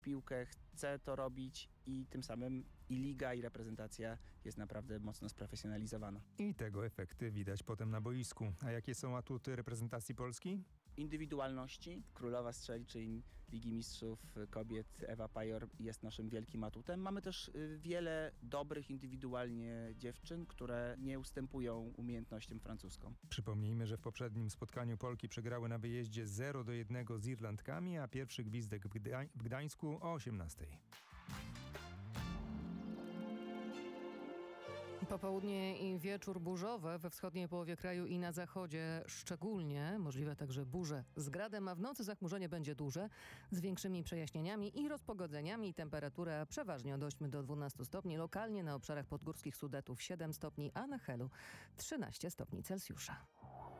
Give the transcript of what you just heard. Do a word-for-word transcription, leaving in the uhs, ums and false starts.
piłkę, chce to robić i tym samym i liga, i reprezentacja jest naprawdę mocno sprofesjonalizowana. I tego efekty widać potem na boisku. A jakie są atuty reprezentacji Polski? Indywidualności. Królowa strzeliczyń Ligi Mistrzów Kobiet Ewa Pajor jest naszym wielkim atutem. Mamy też wiele dobrych indywidualnie dziewczyn, które nie ustępują umiejętnościom francuskom. Przypomnijmy, że w poprzednim spotkaniu Polki przegrały na wyjeździe zero do jednego z Irlandkami, a pierwszy gwizdek w, Gdań- w Gdańsku o osiemnastej. Popołudnie i wieczór burzowe we wschodniej połowie kraju i na zachodzie szczególnie. Możliwe także burze z gradem, a w nocy zachmurzenie będzie duże z większymi przejaśnieniami i rozpogodzeniami. Temperatura przeważnie od ośmiu do dwunastu stopni. Lokalnie na obszarach podgórskich Sudetów siedem stopni, a na Helu trzynaście stopni Celsjusza.